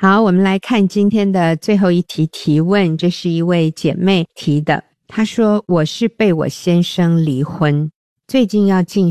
好，我们来看今天的最后一题提问，这是一位姐妹提的。她说，我是被我先生离婚，最近要进